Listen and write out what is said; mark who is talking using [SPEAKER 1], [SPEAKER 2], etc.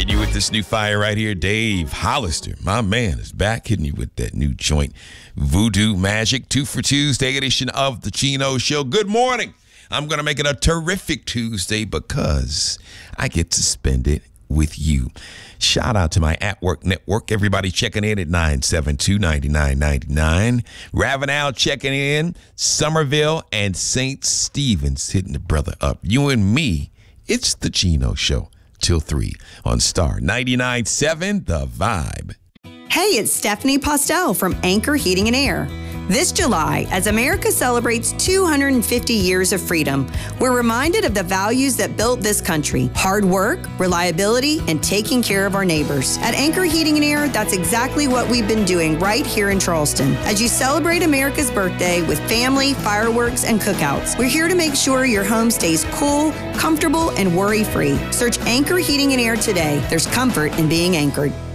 [SPEAKER 1] Hitting you with this new fire right here. Dave Hollister, my man, is back hitting you with that new joint, Voodoo Magic. 2 for Tuesday edition of the Chino Show. Good morning. I'm going to make it a terrific Tuesday because I get to spend it with you. Shout out to my At Work Network. Everybody checking in at 972-9999. Ravenel checking in. Somerville and St. Stephen's hitting the brother up. You and me, it's the Chino Show. Till 3 on Star 99.7 The Vibe.
[SPEAKER 2] Hey, it's Stephanie Postel from Anchor Heating and Air. This July, as America celebrates 250 years of freedom, we're reminded of the values that built this country: hard work, reliability, and taking care of our neighbors. At Anchor Heating and Air, that's exactly what we've been doing right here in Charleston. As you celebrate America's birthday with family, fireworks, and cookouts, we're here to make sure your home stays cool, comfortable, and worry-free. Search Anchor Heating and Air today. There's comfort in being anchored.